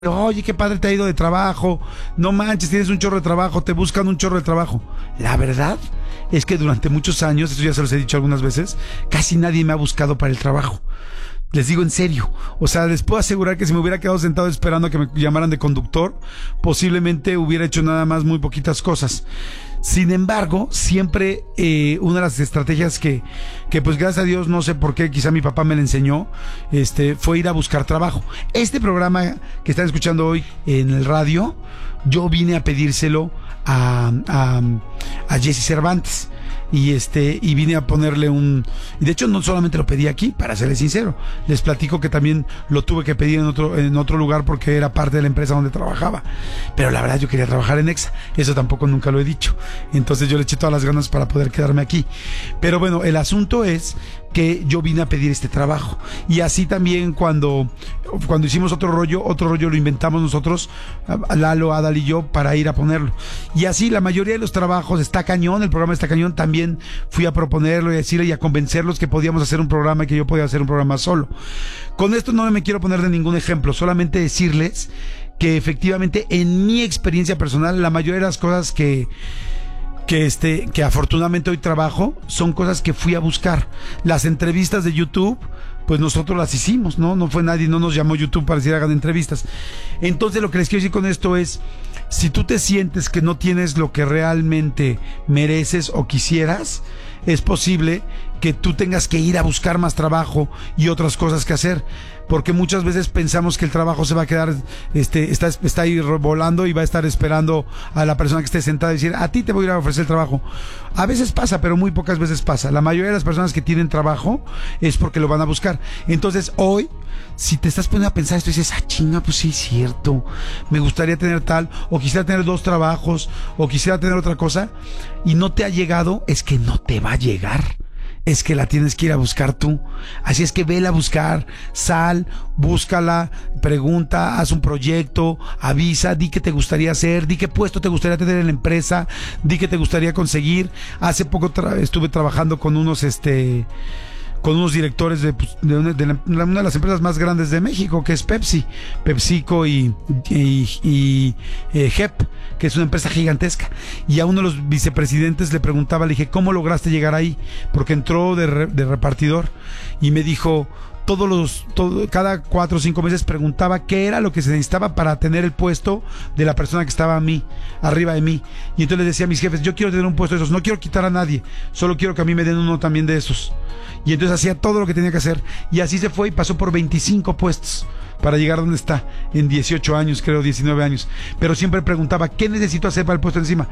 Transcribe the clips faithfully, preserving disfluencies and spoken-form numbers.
Oye, qué padre te ha ido de trabajo, no manches, tienes un chorro de trabajo, te buscan un chorro de trabajo. La verdad es que durante muchos años, esto ya se los he dicho algunas veces, casi nadie me ha buscado para el trabajo. Les digo en serio, o sea, les puedo asegurar que si me hubiera quedado sentado esperando a que me llamaran de conductor, posiblemente hubiera hecho nada más muy poquitas cosas. Sin embargo, siempre eh, una de las estrategias que, que pues gracias a Dios, no sé por qué, quizá mi papá me la enseñó, este, fue ir a buscar trabajo. Este programa que están escuchando hoy en el radio, yo vine a pedírselo a, a, a Jesse Cervantes. Y este, y vine a ponerle un, y de hecho no solamente lo pedí aquí, para serles sincero, les platico que también lo tuve que pedir en otro, en otro lugar porque era parte de la empresa donde trabajaba. Pero la verdad yo quería trabajar en Exa, eso tampoco nunca lo he dicho. Entonces yo le eché todas las ganas para poder quedarme aquí. Pero bueno, el asunto es que yo vine a pedir este trabajo. Y así también cuando, cuando hicimos otro rollo, otro rollo lo inventamos nosotros, Lalo, Adal y yo, para ir a ponerlo. Y así la mayoría de los trabajos, está cañón, el programa está cañón, también fui a proponerlo y a decirle y a convencerlos que podíamos hacer un programa y que yo podía hacer un programa solo. Con esto no me quiero poner de ningún ejemplo, solamente decirles que efectivamente en mi experiencia personal, la mayoría de las cosas que que este que afortunadamente hoy trabajo son cosas que fui a buscar. Las entrevistas de YouTube, pues nosotros las hicimos, ¿no? No fue nadie, no nos llamó YouTube para decir hagan entrevistas. Entonces lo que les quiero decir con esto es, si tú te sientes que no tienes lo que realmente mereces o quisieras, es posible que tú tengas que ir a buscar más trabajo y otras cosas que hacer, porque muchas veces pensamos que el trabajo se va a quedar, este, está, está ahí volando y va a estar esperando a la persona que esté sentada y decir, a ti te voy a ir a ofrecer el trabajo. A veces pasa, pero muy pocas veces pasa. La mayoría de las personas que tienen trabajo es porque lo van a buscar. Entonces hoy, si te estás poniendo a pensar esto y dices, ah, chinga, pues sí, es cierto, me gustaría tener tal, o quisiera tener dos trabajos, o quisiera tener otra cosa, y no te ha llegado, es que no te va a llegar. Es que la tienes que ir a buscar tú. Así es que vela a buscar, sal, búscala, pregunta, haz un proyecto, avisa, di qué te gustaría hacer, di qué puesto te gustaría tener en la empresa, di qué te gustaría conseguir. Hace poco tra- estuve trabajando con unos este con unos directores de, pues, de, una, de la, una de las empresas más grandes de México, que es Pepsi, PepsiCo y, y, y eh, G E P, que es una empresa gigantesca. Y a uno de los vicepresidentes le preguntaba, le dije, ¿cómo lograste llegar ahí? Porque entró de, re, de repartidor y me dijo, todos los, todo, cada cuatro o cinco meses preguntaba qué era lo que se necesitaba para tener el puesto de la persona que estaba a mí, arriba de mí. Y entonces les decía a mis jefes, yo quiero tener un puesto de esos, no quiero quitar a nadie, solo quiero que a mí me den uno también de esos. Y entonces hacía todo lo que tenía que hacer. Y así se fue y pasó por veinticinco puestos para llegar donde está, en dieciocho años, creo, diecinueve años. Pero siempre preguntaba, ¿qué necesito hacer para el puesto encima?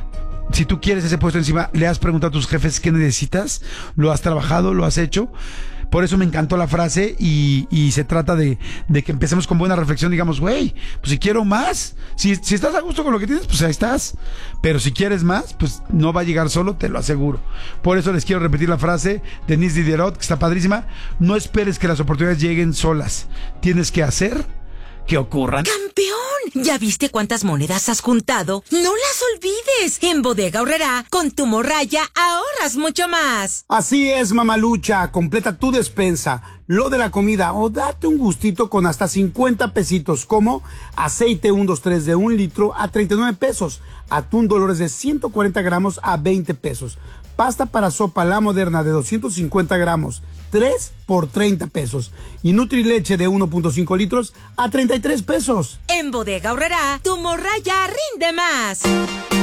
Si tú quieres ese puesto encima, le has preguntado a tus jefes qué necesitas, lo has trabajado, lo has hecho. Por eso me encantó la frase y, y se trata de, de que empecemos con buena reflexión, digamos, güey, pues si quiero más, si, si estás a gusto con lo que tienes, pues ahí estás. Pero si quieres más, pues no va a llegar solo, te lo aseguro. Por eso les quiero repetir la frase de Denise Diderot, que está padrísima. No esperes que las oportunidades lleguen solas. Tienes que hacer que ocurran. ¡Campeón! ¿Ya viste cuántas monedas has juntado? ¡No las olvides! En Bodega Aurrerá, con tu morralla, ahorras mucho más. Así es, mamalucha. Completa tu despensa, lo de la comida, o date un gustito con hasta cincuenta pesitos, como aceite uno dos tres de un litro a treinta y nueve pesos, atún Dolores de ciento cuarenta gramos a veinte pesos, pasta para sopa La Moderna de doscientos cincuenta gramos, tres por treinta pesos, y Nutrileche de uno punto cinco litros a treinta y tres pesos. En Bodega Aurrerá, tu morralla rinde más.